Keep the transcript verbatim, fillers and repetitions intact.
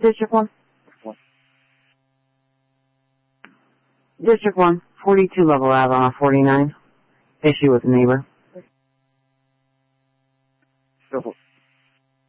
District one. District one, forty-two Level Ave on forty-nine. Issue with neighbor.